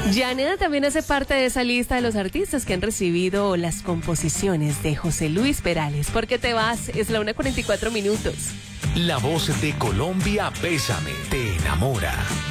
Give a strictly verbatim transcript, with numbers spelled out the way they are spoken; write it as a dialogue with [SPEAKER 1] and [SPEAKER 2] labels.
[SPEAKER 1] Yaneda también hace parte de esa lista de los artistas que han recibido las composiciones de José Luis Perales. ¿Por qué te vas? Es la una cuarenta y cuatro minutos.
[SPEAKER 2] La voz de Colombia, Bésame, te enamora.